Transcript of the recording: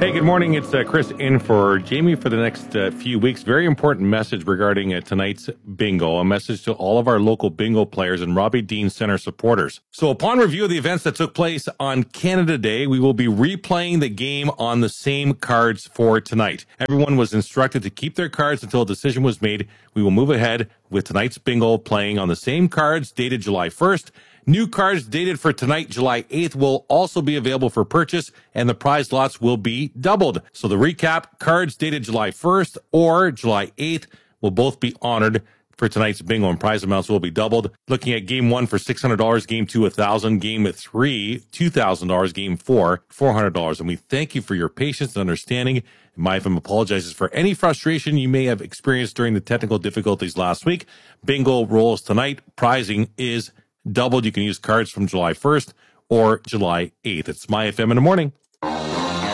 Hey, good morning. It's Chris in for Jamie for the next few weeks. Very important message regarding tonight's bingo, a message to all of our local bingo players and Robbie Dean Center supporters. So upon review of the events that took place on Canada Day, we will be replaying the game on the same cards for tonight. Everyone was instructed to keep their cards until a decision was made. We will move ahead with tonight's bingo playing on the same cards dated July 1st. New cards dated for tonight, July 8th, will also be available for purchase, and the prize lots will be doubled. So the recap, cards dated July 1st or July 8th will both be honored for tonight's bingo, and prize amounts will be doubled. Looking at game 1 for $600, game 2, $1,000, game 3, $2,000, game 4, $400. And we thank you for your patience and understanding. MyFM apologizes for any frustration you may have experienced during the technical difficulties last week. Bingo rolls tonight. Prizing is doubled. You can use cards from July 1st or July 8th. It's MyFM in the morning.